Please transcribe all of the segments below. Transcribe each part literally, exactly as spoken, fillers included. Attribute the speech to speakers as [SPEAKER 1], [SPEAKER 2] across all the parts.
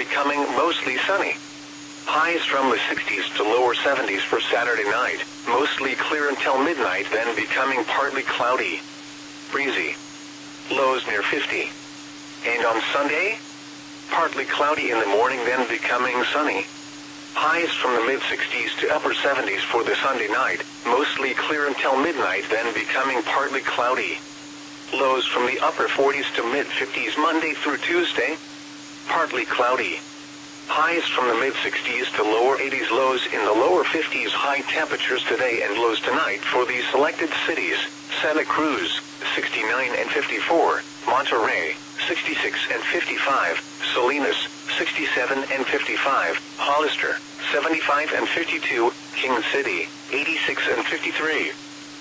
[SPEAKER 1] becoming mostly sunny. Highs from the sixties to lower seventies for Saturday night, mostly clear until midnight, then becoming partly cloudy. Breezy. Lows near fifty. And on Sunday? Partly cloudy in the morning, then becoming sunny. Highs from the mid-sixties to upper seventies for the Sunday night, mostly clear until midnight, then becoming partly cloudy. Lows from the upper forties to mid-fifties Monday through Tuesday. Partly cloudy. Highs from the mid-sixties to lower eighties, lows in the lower fifties. High temperatures today and lows tonight for these selected cities: Santa Cruz, sixty-nine and fifty-four, Monterey, sixty-six and fifty-five, Salinas, sixty-seven and fifty-five, Hollister, seventy-five and fifty-two, King City, eighty-six and fifty-three.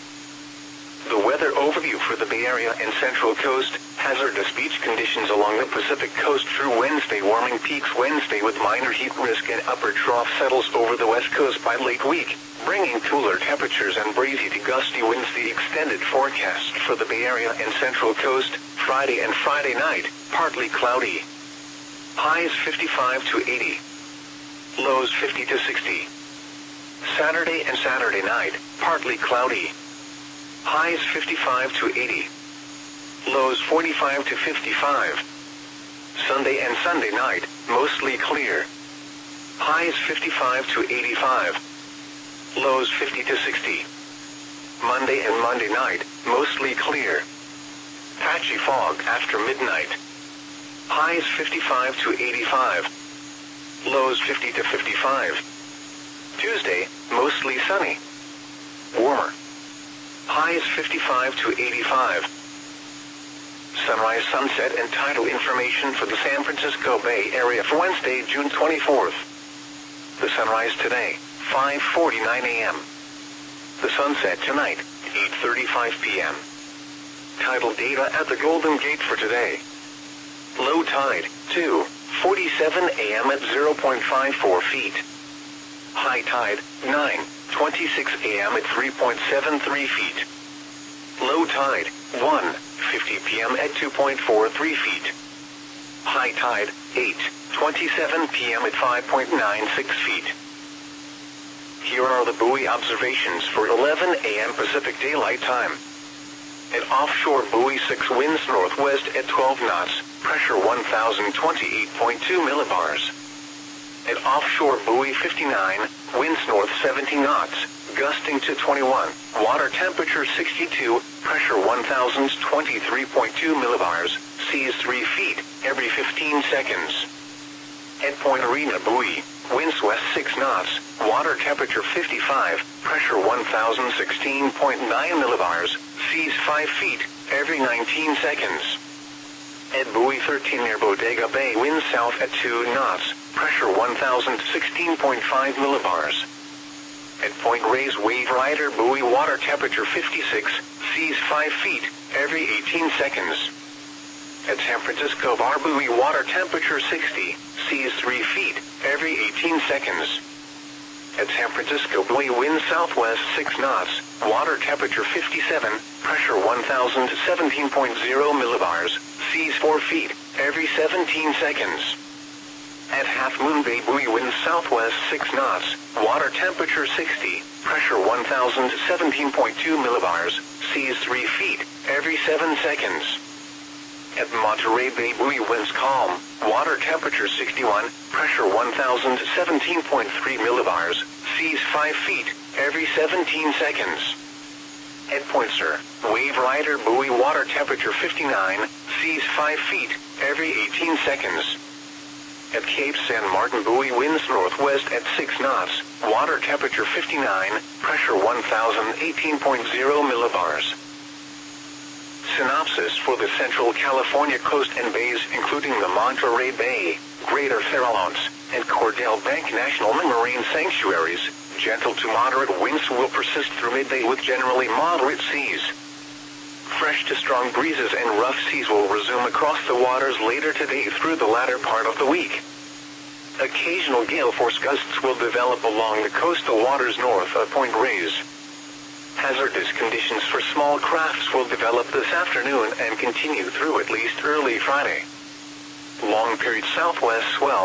[SPEAKER 1] The weather overview for the Bay Area and Central Coast: hazardous beach conditions along the Pacific Coast through Wednesday. Warming peaks Wednesday with minor heat risk, and upper trough settles over the West Coast by late week, bringing cooler temperatures and breezy to gusty winds. The extended forecast for the Bay Area and Central Coast: Friday and Friday night, partly cloudy. Highs fifty-five to eighty. Lows fifty to sixty. Saturday and Saturday night, partly cloudy. Highs fifty-five to eighty. Lows forty-five to fifty-five. Sunday and Sunday night, mostly clear. Highs fifty-five to eighty-five. Lows fifty to sixty. Monday and Monday night, mostly clear. Patchy fog after midnight. Highs fifty-five to eighty-five. Lows fifty to fifty-five. Tuesday, mostly sunny. Warmer. Highs fifty-five to eighty-five. Sunrise, sunset, and tidal information for the San Francisco Bay Area for Wednesday, June twenty-fourth. The sunrise today, five forty-nine a m The sunset tonight, eight thirty-five p m Tidal data at the Golden Gate for today. Low tide, two forty-seven a m at zero point five four feet. High tide, nine twenty-six a m at three point seven three feet. Low tide, one fifty p m at two point four three feet. High tide, eight twenty-seven p m at five point nine six feet. Here are the buoy observations for eleven a m Pacific Daylight Time. At offshore buoy six, winds northwest at twelve knots, pressure one thousand twenty-eight point two millibars. At offshore buoy fifty-nine, winds north seventy knots, gusting to twenty-one, water temperature sixty-two, pressure one thousand twenty-three point two millibars, seas three feet every fifteen seconds. At Point Arena buoy, winds west six knots, water temperature fifty-five, pressure one thousand sixteen point nine millibars, seas five feet every nineteen seconds. At buoy thirteen near Bodega Bay, winds south at two knots, pressure one thousand sixteen point five millibars. At Point Reyes Wave Rider buoy, water temperature fifty-six, seas five feet every eighteen seconds. At San Francisco Bar buoy, water temperature sixty, seas three feet every eighteen seconds. At San Francisco buoy, wind southwest six knots, water temperature fifty-seven, pressure one thousand seventeen point zero millibars, seas four feet every seventeen seconds. At Half Moon Bay buoy, wind southwest six knots, water temperature sixty, pressure one thousand seventeen point two millibars, seas three feet every seven seconds. At Monterey Bay buoy, winds calm, water temperature sixty-one, pressure one thousand seventeen point three millibars, seas five feet every seventeen seconds. At Point Sur, Wave Rider buoy, water temperature fifty-nine, seas five feet every eighteen seconds. At Cape San Martin buoy, winds northwest at six knots, water temperature fifty-nine, pressure one thousand eighteen point zero millibars. Synopsis for the Central California coast and bays, including the Monterey Bay, Greater Farallones, and Cordell Bank National Marine Sanctuaries: gentle to moderate winds will persist through midday with generally moderate seas. Fresh to strong breezes and rough seas will resume across the waters later today through the latter part of the week. Occasional gale force gusts will develop along the coastal waters north of Point Reyes. Hazardous conditions for small crafts will develop this afternoon and continue through at least early Friday. Long period southwest swell